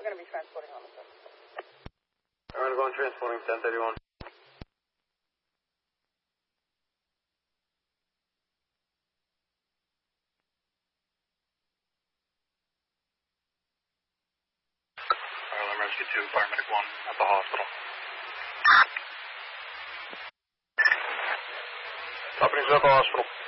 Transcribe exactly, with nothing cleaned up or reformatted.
We're going to be transporting on the seven. We're going to go on transporting ten thirty-one. Emergency two, paramedic one at the hospital. Company's at the hospital.